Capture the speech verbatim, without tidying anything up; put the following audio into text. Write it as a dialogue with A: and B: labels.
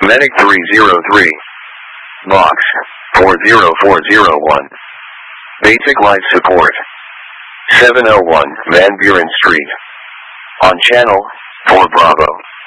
A: Medic three zero three. Box four zero four zero one. Basic life support. seven oh one Van Buren Street. On channel four Bravo.